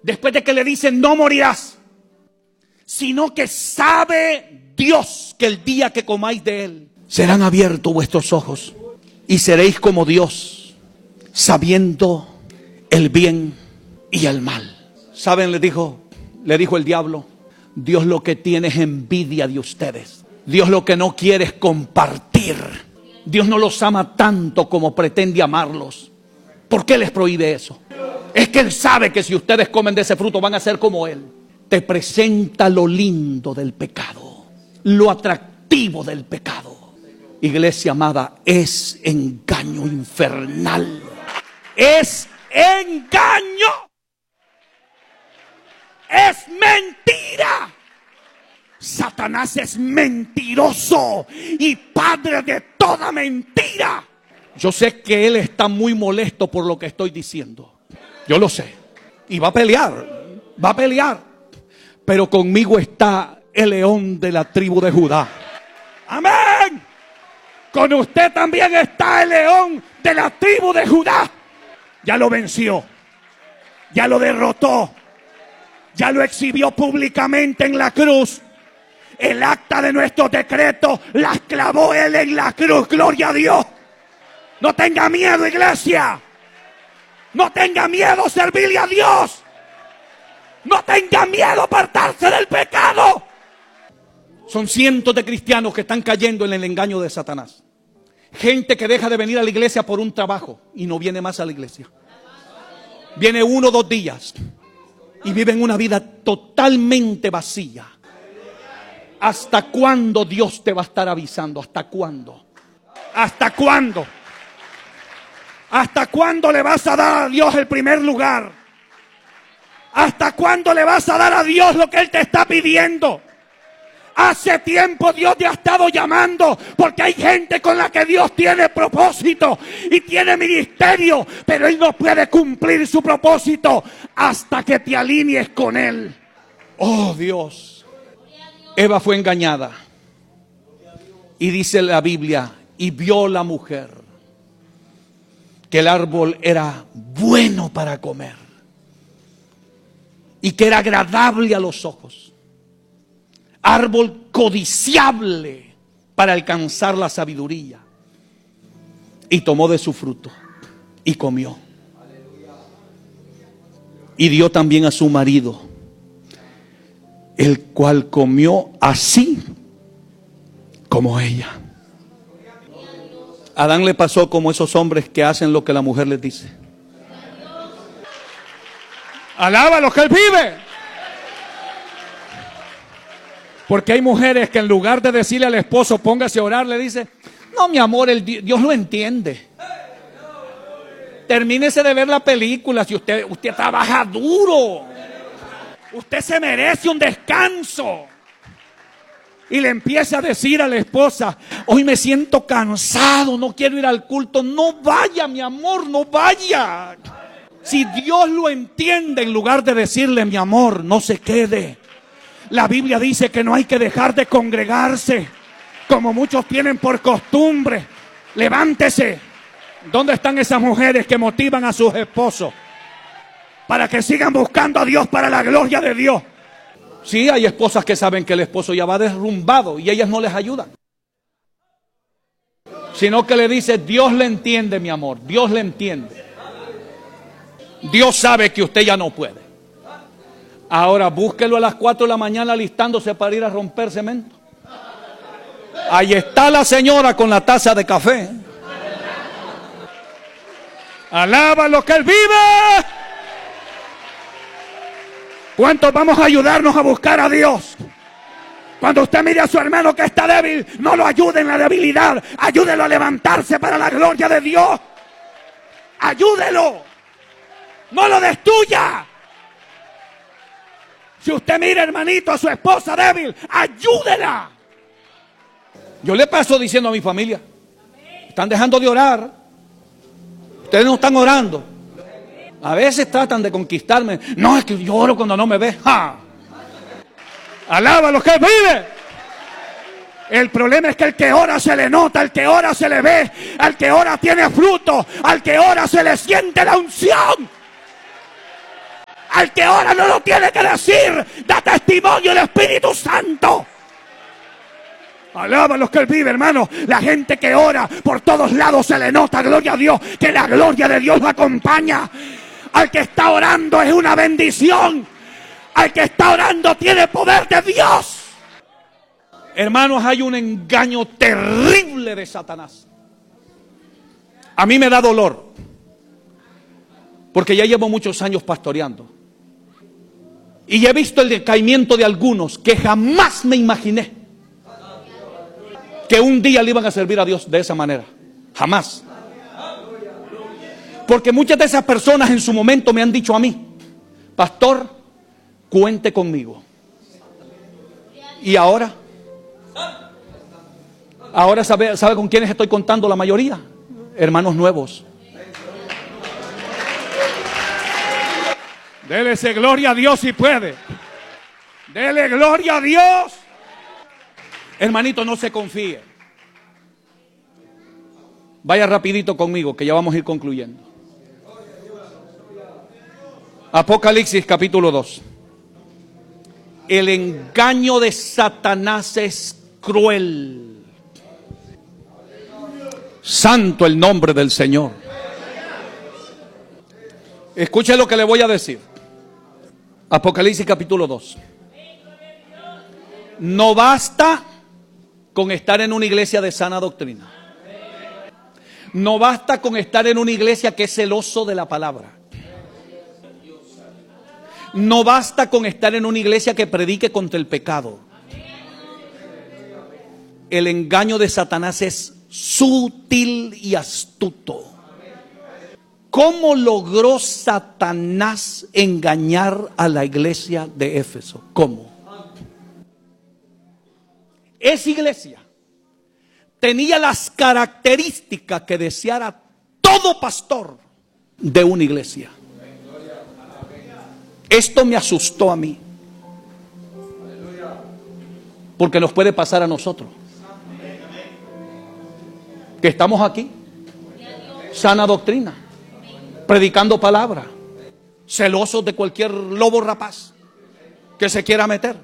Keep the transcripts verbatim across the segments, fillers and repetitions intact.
después de que le dicen no morirás, sino que sabe Dios que el día que comáis de él, serán abiertos vuestros ojos y seréis como Dios, sabiendo el bien y el mal. ¿Saben? Le dijo, le dijo el diablo, Dios lo que tiene es envidia de ustedes. Dios lo que no quiere es compartir. Dios no los ama tanto como pretende amarlos. ¿Por qué les prohíbe eso? Es que Él sabe que si ustedes comen de ese fruto van a ser como Él. Te presenta lo lindo del pecado, lo atractivo del pecado. Iglesia amada, es engaño infernal. Es engaño. Es mentira. Satanás es mentiroso y padre de toda mentira. Yo sé que él está muy molesto por lo que estoy diciendo. Yo lo sé. Y va a pelear. Va a pelear. Pero conmigo está el león de la tribu de Judá. Amén. Con usted también está el león de la tribu de Judá. Ya lo venció. Ya lo derrotó. Ya lo exhibió públicamente en la cruz. El acta de nuestros decretos las clavó Él en la cruz. Gloria a Dios. No tenga miedo, iglesia. No tenga miedo servirle a Dios. No tenga miedo apartarse del pecado. Son cientos de cristianos que están cayendo en el engaño de Satanás. Gente que deja de venir a la iglesia por un trabajo y no viene más a la iglesia. Viene uno o dos días y viven una vida totalmente vacía. ¿Hasta cuándo Dios te va a estar avisando? ¿Hasta cuándo? ¿Hasta cuándo? ¿Hasta cuándo le vas a dar a Dios el primer lugar? ¿Hasta cuándo le vas a dar a Dios lo que Él te está pidiendo? Hace tiempo Dios te ha estado llamando, porque hay gente con la que Dios tiene propósito y tiene ministerio, pero Él no puede cumplir su propósito hasta que te alinees con Él. Oh Dios. Eva fue engañada. Y dice la Biblia, y vio la mujer que el árbol era bueno para comer y que era agradable a los ojos, árbol codiciable para alcanzar la sabiduría, y tomó de su fruto y comió, y dio también a su marido, el cual comió así como ella. A Adán le pasó como esos hombres que hacen lo que la mujer les dice. Alaba lo que él vive. Porque hay mujeres que en lugar de decirle al esposo póngase a orar, le dice, no mi amor, el Dios lo entiende. Termínese de ver la película. Si usted, usted trabaja duro, usted se merece un descanso. Y le empieza a decir a la esposa, hoy me siento cansado, no quiero ir al culto. No vaya, mi amor, no vaya. Si Dios lo entiende, en lugar de decirle, mi amor, no se quede. La Biblia dice que no hay que dejar de congregarse, como muchos tienen por costumbre. Levántese. ¿Dónde están esas mujeres que motivan a sus esposos para que sigan buscando a Dios para la gloria de Dios? Sí, hay esposas que saben que el esposo ya va derrumbado y ellas no les ayudan. Sino que le dice, Dios le entiende, mi amor, Dios le entiende. Dios sabe que usted ya no puede. Ahora búsquelo a las cuatro de la mañana alistándose para ir a romper cemento. Ahí está la señora con la taza de café. Alaba lo que Él vive. ¿Cuántos vamos a ayudarnos a buscar a Dios? Cuando usted mire a su hermano que está débil, no lo ayude en la debilidad. Ayúdelo a levantarse para la gloria de Dios. Ayúdelo. No lo destruya. Si usted mira, hermanito, a su esposa débil, ayúdela. Yo le paso diciendo a mi familia, están dejando de orar. Ustedes no están orando. A veces tratan de conquistarme. No, es que yo oro cuando no me ve. ¡Ja! Alaba lo que Él vive. El problema es que el que ora se le nota, el que ora se le ve, al que ora tiene fruto, al que ora se le siente la unción. Al que ora no lo tiene que decir, da testimonio el Espíritu Santo. Alaba a los que Él vive, hermano. La gente que ora por todos lados se le nota, gloria a Dios, que la gloria de Dios lo acompaña. Al que está orando es una bendición. Al que está orando tiene poder de Dios. Hermanos, hay un engaño terrible de Satanás. A mí me da dolor, porque ya llevo muchos años pastoreando. Y he visto el decaimiento de algunos que jamás me imaginé que un día le iban a servir a Dios de esa manera. Jamás. Porque muchas de esas personas en su momento me han dicho a mí: pastor, cuente conmigo. Y ahora, ahora sabe, ¿sabe con quiénes estoy contando la mayoría? Hermanos nuevos. Dele ese gloria a Dios si puede. Dele gloria a Dios. Hermanito, no se confíe. Vaya rapidito conmigo, que ya vamos a ir concluyendo. Apocalipsis capítulo dos. El engaño de Satanás es cruel. Santo el nombre del Señor. Escuche lo que le voy a decir. Apocalipsis capítulo dos. No basta con estar en una iglesia de sana doctrina. No basta con estar en una iglesia que es celoso de la palabra. No basta con estar en una iglesia que predique contra el pecado. El engaño de Satanás es sutil y astuto. ¿Cómo logró Satanás engañar a la iglesia de Éfeso? ¿Cómo? Esa iglesia tenía las características que deseara todo pastor de una iglesia. Esto me asustó a mí, porque nos puede pasar a nosotros, que estamos aquí, sana doctrina, predicando palabra, celosos de cualquier lobo rapaz que se quiera meter.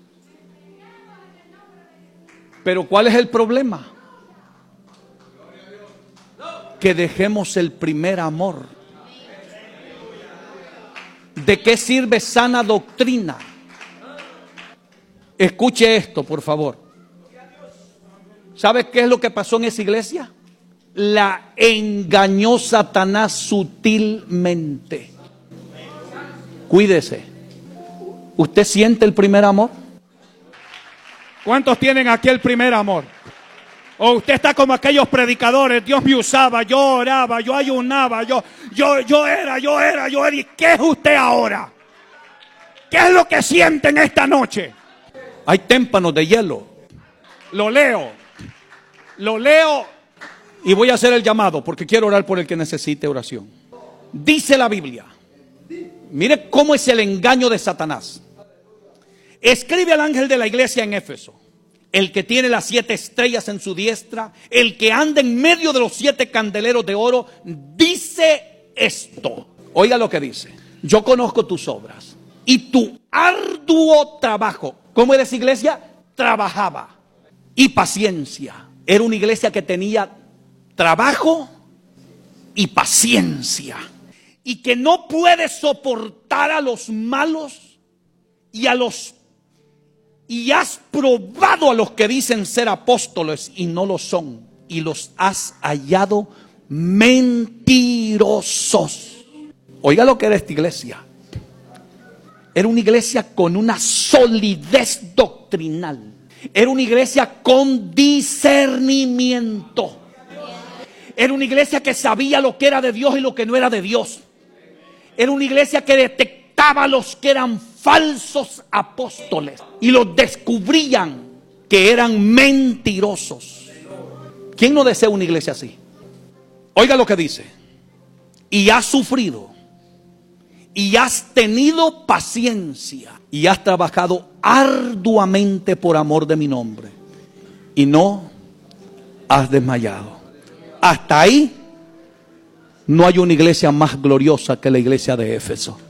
Pero ¿cuál es el problema? Que dejemos el primer amor. ¿De qué sirve sana doctrina? Escuche esto, por favor. ¿Sabe qué es lo que pasó en esa iglesia? La engañó Satanás sutilmente. Cuídese. ¿Usted siente el primer amor? ¿Cuántos tienen aquí el primer amor? O usted está como aquellos predicadores: Dios me usaba, yo oraba, yo ayunaba, yo, yo, yo era, yo era, yo era. ¿Y qué es usted ahora? ¿Qué es lo que sienten esta noche? Hay témpanos de hielo. Lo leo. Lo leo y voy a hacer el llamado porque quiero orar por el que necesite oración. Dice la Biblia. Mire cómo es el engaño de Satanás. Escribe al ángel de la iglesia en Éfeso: el que tiene las siete estrellas en su diestra, el que anda en medio de los siete candeleros de oro, dice esto. Oiga lo que dice: yo conozco tus obras y tu arduo trabajo. ¿Cómo era esa iglesia? Trabajaba. Y paciencia. Era una iglesia que tenía trabajo y paciencia. Y que no puede soportar a los malos y a los Y has probado a los que dicen ser apóstoles y no lo son, y los has hallado mentirosos. Oiga lo que era esta iglesia. Era una iglesia con una solidez doctrinal. Era una iglesia con discernimiento. Era una iglesia que sabía lo que era de Dios y lo que no era de Dios. Era una iglesia que detectaba a los que eran falsos apóstoles y los descubrían que eran mentirosos. ¿Quién no desea una iglesia así? Oiga lo que dice: y has sufrido y has tenido paciencia y has trabajado arduamente por amor de mi nombre y no has desmayado. Hasta ahí no hay una iglesia más gloriosa que la iglesia de Éfeso.